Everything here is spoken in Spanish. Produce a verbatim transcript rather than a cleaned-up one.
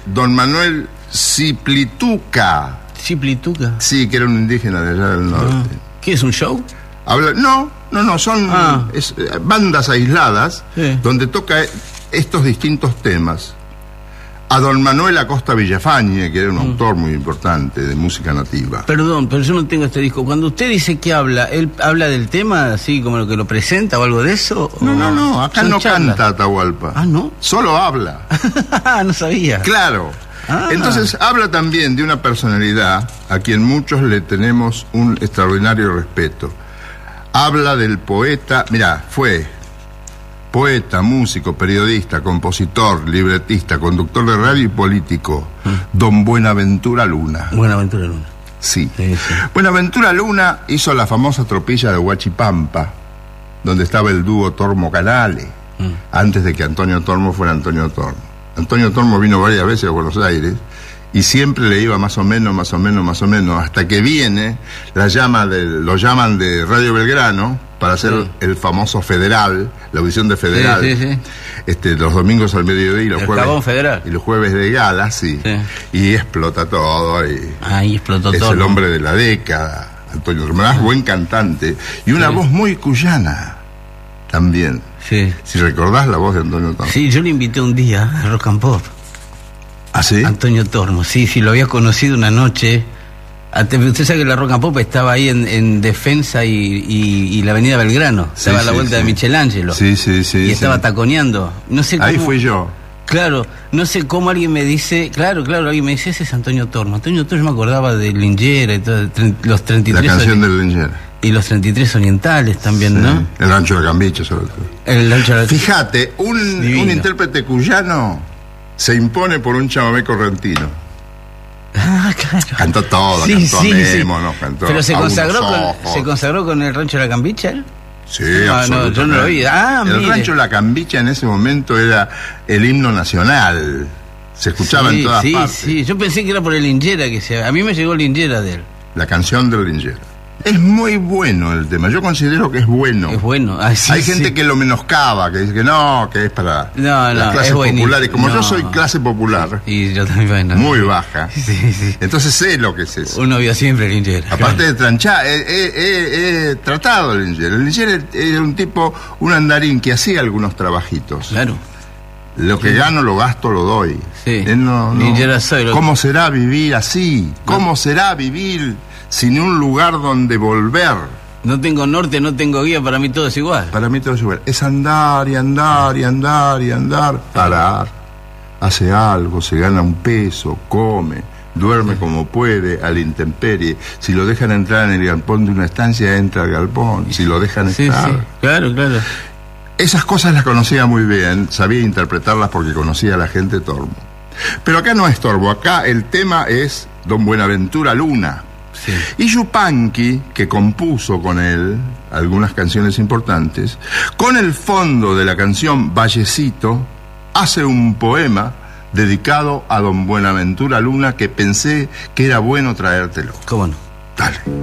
don Manuel Ciplituca. ¿Ciplituca? Sí, que era un indígena de allá del norte. Ah. ¿Qué es un show? Habla, no, no, no, son Ah. es, bandas aisladas, sí, donde toca estos distintos temas. A don Manuel Acosta Villafañe, que era un mm. autor muy importante de música nativa. Perdón, pero yo no tengo este disco. Cuando usted dice que habla, ¿él habla del tema así como lo que lo presenta o algo de eso? No, no, no, acá no charlas? Canta Atahualpa. Ah, ¿no? Solo habla. No sabía. Claro. Ah. Entonces habla también de una personalidad a quien muchos le tenemos un extraordinario respeto. Habla del poeta, mirá, fue poeta, músico, periodista, compositor, libretista, conductor de radio y político, mm. don Buenaventura Luna. Buenaventura Luna. Sí. sí, sí. Buenaventura Luna hizo la famosa tropilla de Huachipampa, donde estaba el dúo Tormo Canale, mm. antes de que Antonio Tormo fuera Antonio Tormo. Antonio Tormo vino varias veces a Buenos Aires y siempre le iba más o menos, más o menos, más o menos, hasta que viene, la llama de, lo llaman de Radio Belgrano para hacer sí. el famoso Federal, la audición de Federal, sí, sí, sí. Este, los domingos al mediodía y los el jueves Federal. Y los jueves de gala, sí, sí. y explota todo. Y Ahí explotó es todo. Es el hombre de la década, Antonio Tormo, ah. buen cantante y una sí. voz muy cuyana también. Sí. Si recordás la voz de Antonio Tormo. Sí, yo le invité un día a Rock and Pop. ¿Ah, sí? Antonio Tormo, sí, sí, lo había conocido una noche. Usted sabe que la Rock and Pop estaba ahí en, en Defensa y, y, y la Avenida Belgrano. Sí, estaba a la sí, vuelta sí. de Michelangelo. Sí, sí, sí. Y sí. estaba taconeando. No sé cómo, ahí fui yo. Claro, no sé cómo alguien me dice, claro, claro, alguien me dice, ese es Antonio Tormo. Antonio Tormo, yo me acordaba de Lingera y todo, los treinta y tres. La canción del Lingera. Y los treinta y tres orientales también, sí. ¿no? El Rancho de la Cambiche, sobre todo. El Rancho de la... Fíjate, un, un intérprete cuyano se impone por un chamamé correntino. Ah, claro. Cantó todo, sí, cantó sí, Memo, sí. ¿no? Cantó Pero se consagró, con, se ojos. consagró con el Rancho de la Cambicha, ¿eh? Sí, no, no, yo no lo vi. Ah, el mire. Rancho de la Cambicha en ese momento era el himno nacional. Se escuchaba sí, en todas sí, partes. Sí, sí, yo pensé que era por el Lingera que se... A mí me llegó Lingera de él. La canción del Lingera. Es muy bueno el tema, yo considero que es bueno. Es bueno. Ay, sí, Hay gente sí. que lo menoscaba, que dice que no, que es para no, no, las clases populares. Como no. yo soy clase popular, y yo también, bueno, muy baja, sí, sí. entonces sé lo que es eso. Uno vio siempre el Lingera. Aparte claro. de tranchar, he, he, he, he tratado el Lingera. El Lingera era un tipo, un andarín que hacía algunos trabajitos. Claro. Lo que sí. gano lo gasto, lo doy. Sí. Él no, no. Lingera soy, lo... ¿Cómo será vivir así? ¿Cómo no. será vivir sin un lugar donde volver? No tengo norte, no tengo guía, para mí todo es igual. Para mí todo es igual. Es andar y andar y andar y andar. Parar. Hace algo, se gana un peso, come, duerme como puede, a la intemperie. Si lo dejan entrar en el galpón de una estancia, entra al galpón. Si lo dejan sí, estar. Sí. Claro, claro. Esas cosas las conocía muy bien, sabía interpretarlas porque conocía a la gente Tormo. Pero acá no es Tormo, acá el tema es don Buenaventura Luna. Sí. Y Yupanqui, que compuso con él algunas canciones importantes, con el fondo de la canción Vallecito, hace un poema dedicado a don Buenaventura Luna que pensé que era bueno traértelo. ¿Cómo no? Dale.